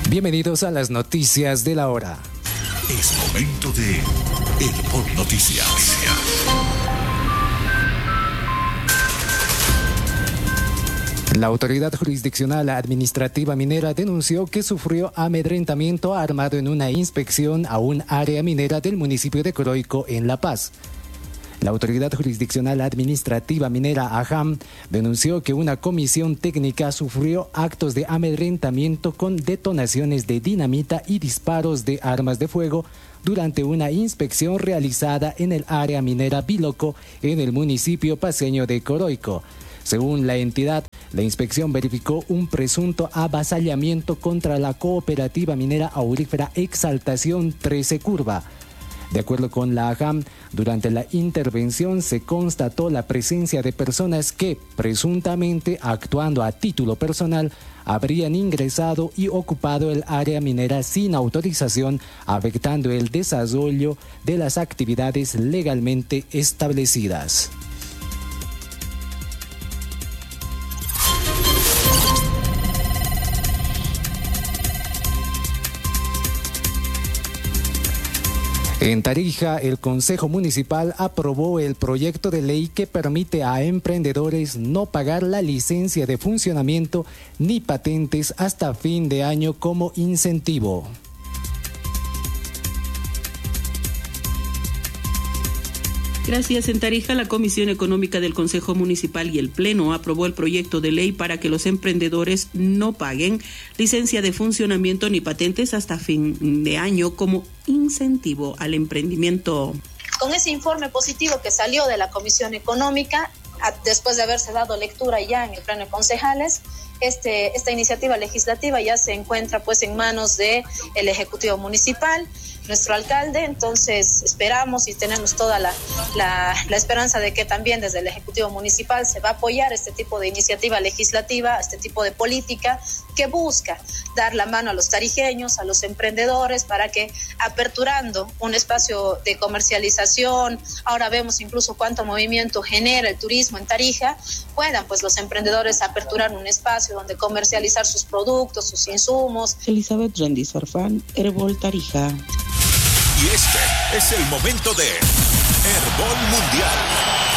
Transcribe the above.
Bienvenidos a las noticias de la hora. Es momento de Herbol Noticias. La Autoridad Jurisdiccional Administrativa Minera denunció que sufrió amedrentamiento armado en una inspección a un área minera del municipio de Coroico, en La Paz. La Autoridad Jurisdiccional Administrativa Minera AJAM denunció que una comisión técnica sufrió actos de amedrentamiento con detonaciones de dinamita y disparos de armas de fuego durante una inspección realizada en el área minera Biloco, en el municipio paceño de Coroico. Según la entidad, la inspección verificó un presunto avasallamiento contra la cooperativa minera aurífera Exaltación 13 Curva. De acuerdo con la AJAM, durante la intervención se constató la presencia de personas que, presuntamente actuando a título personal, habrían ingresado y ocupado el área minera sin autorización, afectando el desarrollo de las actividades legalmente establecidas. En Tarija, el Consejo Municipal aprobó el proyecto de ley que permite a emprendedores no pagar la licencia de funcionamiento ni patentes hasta fin de año como incentivo. Gracias. En Tarija, la Comisión Económica del Consejo Municipal y el Pleno aprobó el proyecto de ley para que los emprendedores no paguen licencia de funcionamiento ni patentes hasta fin de año como incentivo al emprendimiento. Con ese informe positivo que salió de la Comisión Económica, después de haberse dado lectura ya en el Pleno de Concejales, esta iniciativa legislativa ya se encuentra pues en manos del Ejecutivo Municipal, nuestro alcalde. Entonces esperamos y tenemos toda la esperanza de que también desde el Ejecutivo Municipal se va a apoyar este tipo de iniciativa legislativa, este tipo de política que busca dar la mano a los tarijeños, a los emprendedores, para que aperturando un espacio de comercialización, ahora vemos incluso cuánto movimiento genera el turismo en Tarija, puedan pues los emprendedores aperturar un espacio donde comercializar sus productos, sus insumos. Elizabeth Rendiz Farfán, Herbol Tarija. Y este es el momento de Herbol Mundial.